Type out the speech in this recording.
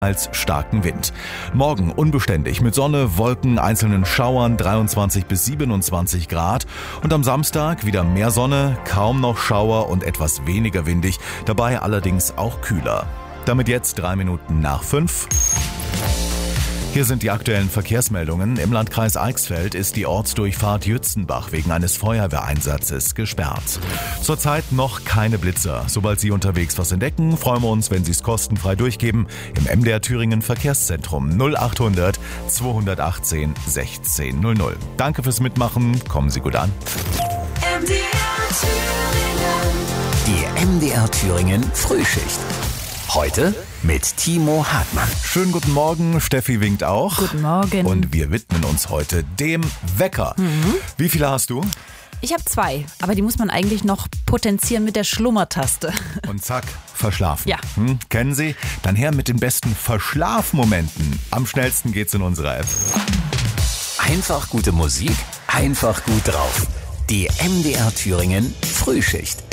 als starken Wind. Morgen unbeständig mit Sonne, Wolken, einzelnen Schauern 23 bis 27 Grad. Und am Samstag wieder mehr Sonne, kaum noch Schauer und etwas weniger windig, dabei allerdings auch kühler. Damit jetzt 3 Minuten nach 5. Hier sind die aktuellen Verkehrsmeldungen. Im Landkreis Eichsfeld ist die Ortsdurchfahrt Jützenbach wegen eines Feuerwehreinsatzes gesperrt. Zurzeit noch keine Blitzer. Sobald Sie unterwegs was entdecken, freuen wir uns, wenn Sie es kostenfrei durchgeben. Im MDR Thüringen Verkehrszentrum 0800 218 1600. Danke fürs Mitmachen. Kommen Sie gut an. Die MDR Thüringen Frühschicht. Heute mit Timo Hartmann. Schönen guten Morgen, Steffi winkt auch. Guten Morgen. Und wir widmen uns heute dem Wecker. Wie viele hast du? Ich habe 2, aber die muss man eigentlich noch potenzieren mit der Schlummertaste. Und zack, verschlafen. Ja. Kennen Sie? Dann her mit den besten Verschlafmomenten. Am schnellsten geht's in unserer App. Einfach gute Musik, einfach gut drauf. Die MDR Thüringen Frühschicht.